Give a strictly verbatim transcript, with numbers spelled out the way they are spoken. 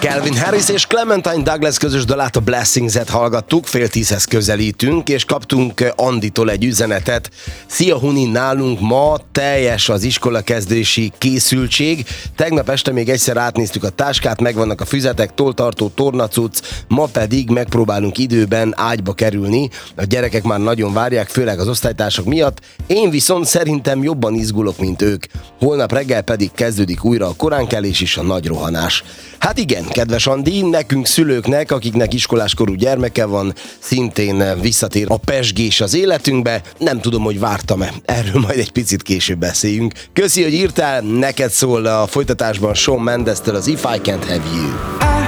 Calvin Harris és Clementine Douglas közös dalát, a Blessings-et hallgattuk, fél tízhez közelítünk, és kaptunk Anditól egy üzenetet. Szia Huni, nálunk ma teljes az iskolakezdési készültség. Tegnap este még egyszer átnéztük a táskát, megvannak a füzetek, tolltartó, tornacuc, ma pedig megpróbálunk időben ágyba kerülni. A gyerekek már nagyon várják, főleg az osztálytársak miatt. Én viszont szerintem jobban izgulok, mint ők. Holnap reggel pedig kezdődik újra a koránkelés és a nagy rohanás. Hát igen, kedves Andi, nekünk szülőknek, akiknek iskoláskorú gyermeke van, szintén visszatér a pezsgés az életünkbe. Nem tudom, hogy vártam-e. Erről majd egy picit később beszéljünk. Köszi, hogy írtál, neked szól a folytatásban Shawn Mendes-től az If I Can't Have You.